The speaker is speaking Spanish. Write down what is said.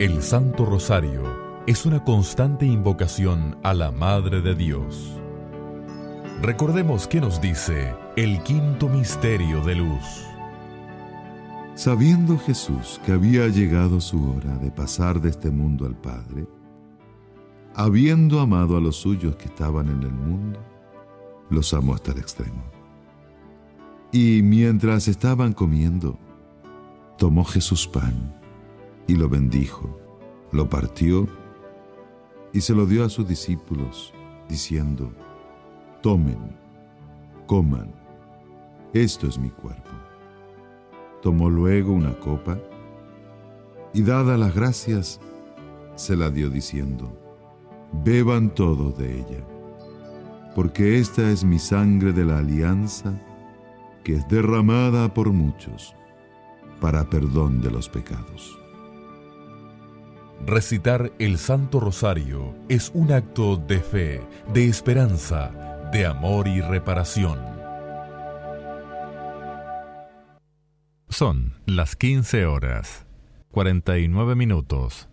El Santo Rosario es una constante invocación a la Madre de Dios. Recordemos qué nos dice el quinto misterio de luz. Sabiendo Jesús que había llegado su hora de pasar de este mundo al Padre, habiendo amado a los suyos que estaban en el mundo, los amó hasta el extremo. Y mientras estaban comiendo, tomó Jesús pan y lo bendijo, lo partió y se lo dio a sus discípulos, diciendo: tomen, coman, esto es mi cuerpo. Tomó luego una copa y, dadas las gracias, se la dio diciendo: beban todos de ella, porque esta es mi sangre de la alianza, que es derramada por muchos para perdón de los pecados. Recitar el Santo Rosario es un acto de fe, de esperanza, de amor y reparación. Son las 15 horas, 49 minutos.